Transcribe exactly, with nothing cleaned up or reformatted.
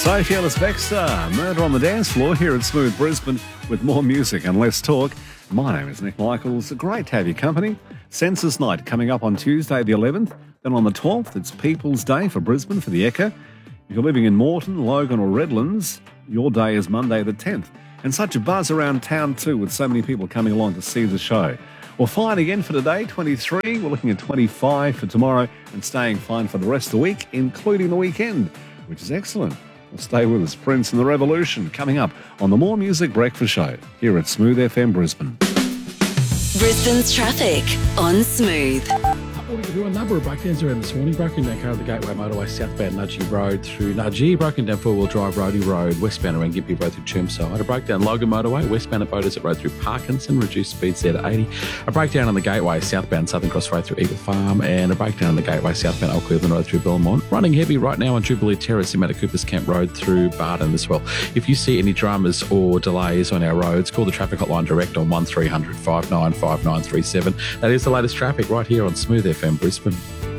Sophie Ellis-Bextor, Murder on the Dance Floor here at Smooth Brisbane with more music and less talk. My name is Nick Michaels. Great to have your company. Census Night coming up on Tuesday the eleventh. Then on the twelfth, it's People's Day for Brisbane for the Ekka. If you're living in Moreton, Logan or Redlands, your day is Monday the tenth. And such a buzz around town too, with so many people coming along to see the show. Well, fine again for today, twenty-three. We're looking at twenty-five for tomorrow and staying fine for the rest of the week, including the weekend, which is excellent. Well, stay with us. Prince and the Revolution coming up on the More Music Breakfast Show here at Smooth F M Brisbane. Brisbane's traffic on Smooth. Morning everyone. Number of breakdowns around this morning. Broken down car of the Gateway Motorway southbound Nudgee Road through Nudgee. Broken down four-wheel drive Roadie Road westbound around Gympie Road through Chermside. A breakdown Logan Motorway westbound at Beaudesert Road through Parkinson. Reduced speeds there to eighty. A breakdown on the Gateway southbound Southern Cross Road through Eagle Farm. And a breakdown on the Gateway southbound Old Cleveland Road through Belmont. Running heavy right now on Jubilee Terrace in Coopers Camp Road through Barton as well. If you see any dramas or delays on our roads, call the traffic hotline direct on one three hundred five nine five nine three seven. That is the latest traffic right here on Smooth F M Brisbane.